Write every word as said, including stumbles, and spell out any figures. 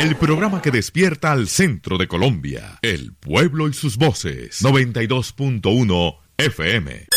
El programa que despierta al centro de Colombia. El pueblo y sus voces. noventa y dos punto uno F M.